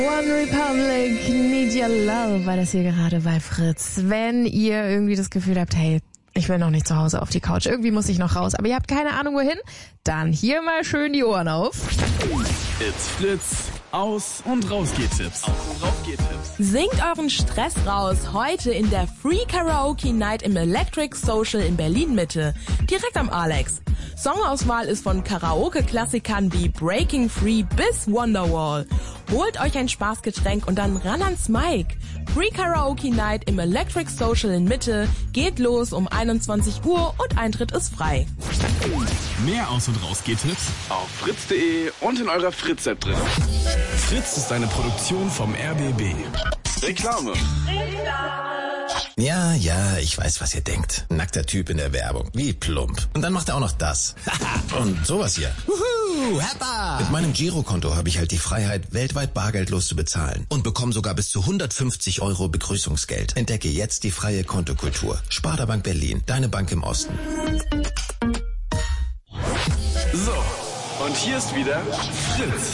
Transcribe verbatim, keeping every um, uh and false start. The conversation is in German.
One Republic, Need Your Love war das hier gerade bei Fritz. Wenn ihr irgendwie das Gefühl habt, hey, ich will noch nicht zu Hause auf die Couch, irgendwie muss ich noch raus, aber ihr habt keine Ahnung wohin, dann hier mal schön die Ohren auf. It's Fritz. Aus- und Rausgeht-Tipps. Aus- und Rausgeht-Tipps. Singt euren Stress raus heute in der Free Karaoke Night im Electric Social in Berlin-Mitte. Direkt am Alex. Songauswahl ist von Karaoke-Klassikern wie Breaking Free bis Wonderwall. Holt euch ein Spaßgetränk und dann ran ans Mic. Free Karaoke Night im Electric Social in Mitte geht los um einundzwanzig Uhr und Eintritt ist frei. Mehr Aus- und Rausgeht-Tipps auf fritz punkt de und in eurer Fritz-App drin. Fritz ist eine Produktion vom R B B. Reklame. Ja, ja, ich weiß, was ihr denkt. Nackter Typ in der Werbung. Wie plump. Und dann macht er auch noch das. Und sowas hier. Wuhu, Heppa! Mit meinem Girokonto habe ich halt die Freiheit, weltweit bargeldlos zu bezahlen. Und bekomme sogar bis zu hundertfünfzig Euro Begrüßungsgeld. Entdecke jetzt die freie Kontokultur. Sparda Bank Berlin, deine Bank im Osten. So, und hier ist wieder Fritz.